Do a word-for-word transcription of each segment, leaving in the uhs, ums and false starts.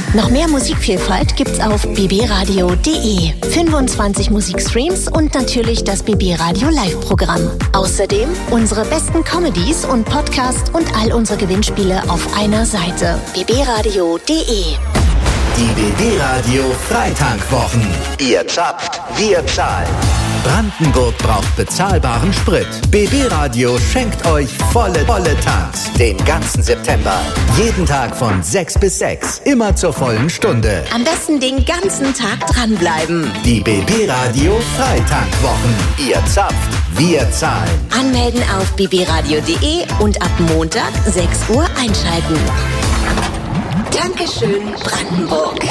Noch mehr Musikvielfalt gibt's auf b b radio punkt d e. fünfundzwanzig Musikstreams und natürlich das B B Radio Live-Programm. Außerdem unsere besten Comedies und Podcasts und all unsere Gewinnspiele auf einer Seite. b b radio punkt d e. Die B B Radio Freitankwwochen. Ihr zapft, wir zahlen. Brandenburg braucht bezahlbaren Sprit. B B Radio schenkt euch volle, volle Tanks. Den ganzen September. Jeden Tag von sechs bis sechs. Immer zur vollen Stunde. Am besten den ganzen Tag dranbleiben. Die B B Radio Freitankwwochen. Ihr zapft, wir zahlen. Anmelden auf b b radio punkt d e und ab Montag sechs Uhr einschalten. Dankeschön, Brandenburg.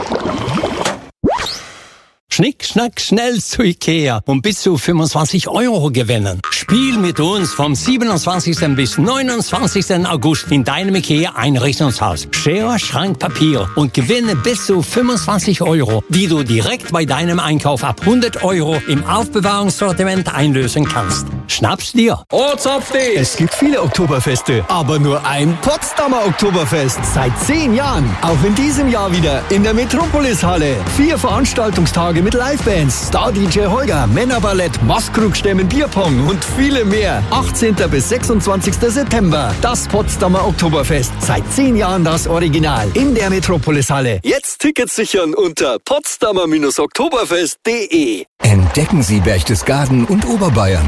Schnick, schnack, schnell zu Ikea und bis zu fünfundzwanzig Euro gewinnen. Spiel mit uns vom siebenundzwanzigsten bis neunundzwanzigsten August in deinem Ikea Einrichtungshaus. Schere, Schrank, Papier und gewinne bis zu fünfundzwanzig Euro, die du direkt bei deinem Einkauf ab hundert Euro im Aufbewahrungssortiment einlösen kannst. Schnapp's dir. Ortsupdate! Es gibt viele Oktoberfeste, aber nur ein Potsdamer Oktoberfest. Seit zehn Jahren. Auch in diesem Jahr wieder in der Metropolis-Halle. Vier Veranstaltungstage mit Livebands, Star-D J Holger, Männerballett, Maskrugstämmen, Bierpong und viele mehr. achtzehnten bis sechsundzwanzigsten September. Das Potsdamer Oktoberfest. Seit zehn Jahren das Original. In der Metropolis-Halle. Jetzt Tickets sichern unter potsdamer oktoberfest punkt d e. Entdecken Sie Berchtesgaden und Oberbayern.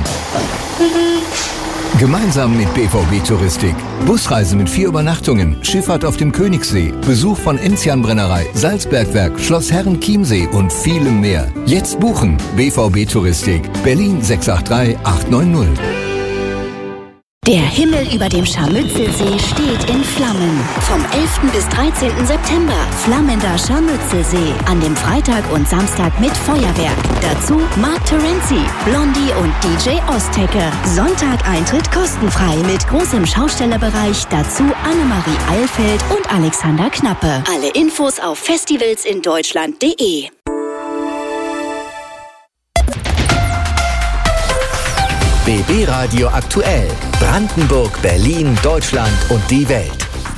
Gemeinsam mit B V B Touristik. Busreise mit vier Übernachtungen, Schifffahrt auf dem Königssee, Besuch von Enzian-Brennerei, Salzbergwerk, Schloss Herrenchiemsee und vielem mehr. Jetzt buchen. B V B Touristik. Berlin sechs acht drei acht neun null. Der Himmel über dem Scharmützelsee steht in Flammen. Vom elften bis dreizehnten September flammender Scharmützelsee. An dem Freitag und Samstag mit Feuerwerk. Dazu Mark Terenzi, Blondie und D J Ostecke. Sonntag Eintritt kostenfrei mit großem Schaustellerbereich. Dazu Annemarie Eilfeld und Alexander Knappe. Alle Infos auf festivalsindeutschland punkt d e. B B Radio aktuell. Brandenburg, Berlin, Deutschland und die Welt.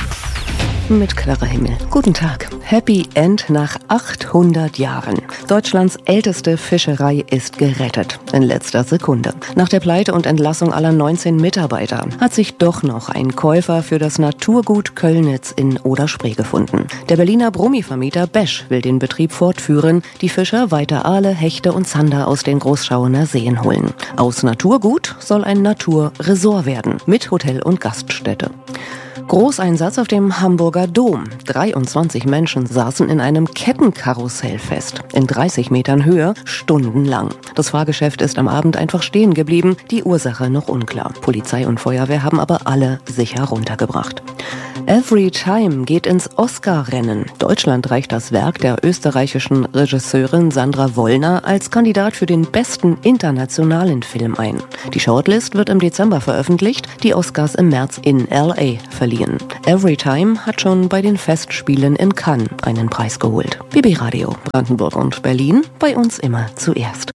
Mit Clara Himmel. Guten Tag. Happy End nach achthundert Jahren. Deutschlands älteste Fischerei ist gerettet. In letzter Sekunde. Nach der Pleite und Entlassung aller neunzehn Mitarbeiter hat sich doch noch ein Käufer für das Naturgut Köllnitz in Oder-Spree gefunden. Der Berliner Brummi-Vermieter Besch will den Betrieb fortführen, die Fischer weiter Aale, Hechte und Zander aus den Großschauener Seen holen. Aus Naturgut soll ein Naturresort werden, mit Hotel und Gaststätte. Großeinsatz auf dem Hamburger Dom. dreiundzwanzig Menschen saßen in einem Kettenkarussell fest. In dreißig Metern Höhe, stundenlang. Das Fahrgeschäft ist am Abend einfach stehen geblieben. Die Ursache noch unklar. Polizei und Feuerwehr haben aber alle sicher runtergebracht. Every Time geht ins Oscar-Rennen. Deutschland reicht das Werk der österreichischen Regisseurin Sandra Wollner als Kandidat für den besten internationalen Film ein. Die Shortlist wird im Dezember veröffentlicht, die Oscars im März in L A verliehen. Every Time hat schon bei den Festspielen in Cannes einen Preis geholt. B B Radio, Brandenburg und Berlin, bei uns immer zuerst.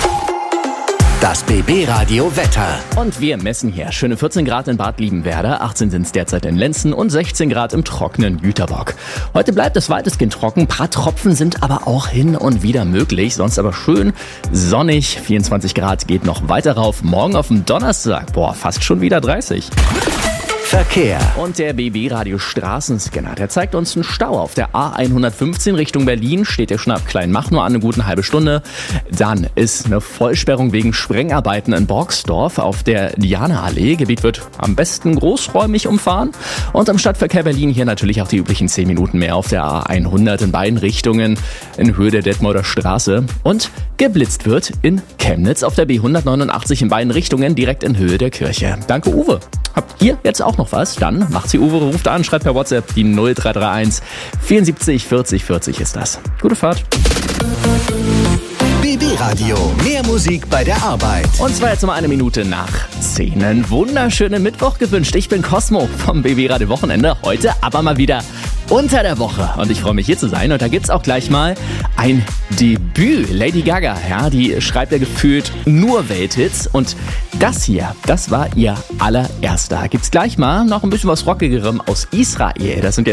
Das B B Radio Wetter. Und wir messen hier schöne vierzehn Grad in Bad Liebenwerda, achtzehn sind es derzeit in Lenzen und sechzehn Grad im trockenen Jüterbock. Heute bleibt es weitestgehend trocken, ein paar Tropfen sind aber auch hin und wieder möglich, sonst aber schön sonnig, vierundzwanzig Grad geht noch weiter rauf. Morgen auf dem Donnerstag, boah, fast schon wieder dreißig. Verkehr. Und der B B-Radio Straßenscanner, der zeigt uns einen Stau. Auf der A hundertfünfzehn Richtung Berlin steht der schon ab Kleinmach nur an eine gute halbe Stunde. Dann ist eine Vollsperrung wegen Sprengarbeiten in Borgsdorf auf der Diana-Allee. Gebiet wird am besten großräumig umfahren. Und am Stadtverkehr Berlin hier natürlich auch die üblichen zehn Minuten mehr auf der A hundert in beiden Richtungen in Höhe der Detmolder Straße. Und geblitzt wird in Chemnitz auf der B hundertneunundachtzig in beiden Richtungen direkt in Höhe der Kirche. Danke, Uwe. Habt ihr jetzt auch noch was? Dann macht sie Uwe, ruft an, schreibt per WhatsApp die null drei drei eins vierundsiebzig vierzig vierzig ist das. Gute Fahrt. B B Radio, mehr Musik bei der Arbeit. Und zwar jetzt mal eine Minute nach zehn. Einen wunderschönen Mittwoch gewünscht. Ich bin Cosmo vom B B Radio Wochenende. Heute aber mal wieder unter der Woche. Und ich freue mich hier zu sein. Und da gibt's auch gleich mal ein Debüt. Lady Gaga, ja, die schreibt ja gefühlt nur Welthits. Und das hier, das war ihr allererster. Gibt's gleich mal noch ein bisschen was Rockigerem aus Israel. Das sind